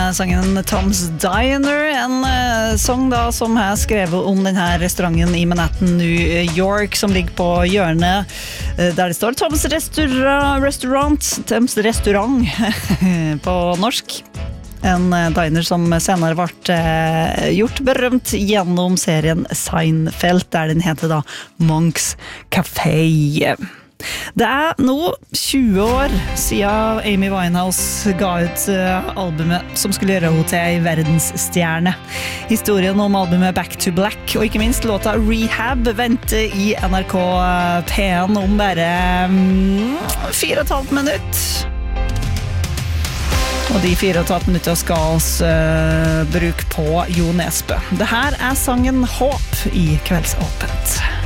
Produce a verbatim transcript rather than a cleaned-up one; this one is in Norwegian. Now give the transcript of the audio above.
sangen Tom's Diner, en uh, sång da som har skrevet om den her restauranten i Manhattan, New York, som ligger på hjørnet uh, der det står Tom's Restaurant, Restaurant Tom's Restaurant på norsk. En uh, diner som senere ble uh, gjort berømt gjennom serien Seinfeld, der den heter da Monk's Café. Det er nå tjue år siden Amy Winehouse ga ut uh, albumet som skulle gjøre henne til en verdensstjerne. Historien om albumet Back to Black og ikke minst låta Rehab venter i N R K P en om bare um, fire og et halvt minutt. Og de fire og et halvt minutter skal oss uh, bruke på Jo Nesbø. Det her er sangen Håp i Kveldsåpent.